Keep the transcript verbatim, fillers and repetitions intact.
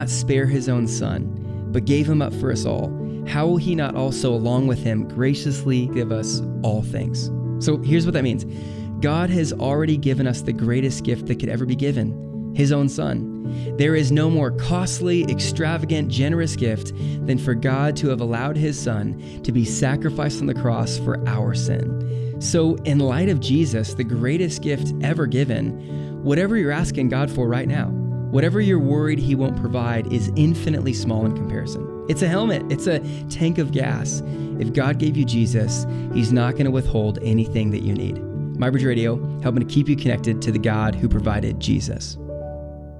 spare his own son, but gave him up for us all, how will he not also, along with him, graciously give us all things? So here's what that means. God has already given us the greatest gift that could ever be given, his own son. There is no more costly, extravagant, generous gift than for God to have allowed his son to be sacrificed on the cross for our sin. So in light of Jesus, the greatest gift ever given, whatever you're asking God for right now, whatever you're worried he won't provide is infinitely small in comparison. It's a helmet. It's a tank of gas. If God gave you Jesus, he's not going to withhold anything that you need. MyBridge Radio, helping to keep you connected to the God who provided Jesus.